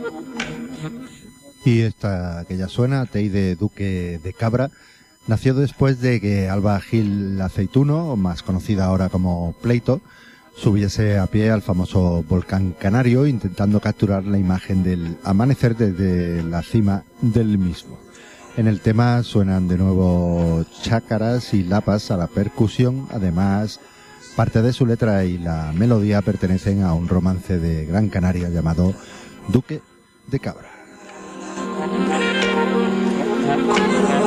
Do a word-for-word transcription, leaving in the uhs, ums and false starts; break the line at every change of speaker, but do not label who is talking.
Y esta que ya suena, Teide Duque de Cabra, nació después de que Alba Gil Aceituno, más conocida ahora como Pleito, subiese a pie al famoso volcán canario intentando capturar la imagen del amanecer desde la cima del mismo. En el tema suenan de nuevo chácaras y lapas a la percusión, además parte de su letra y la melodía pertenecen a un romance de Gran Canaria llamado Duque de Cabra.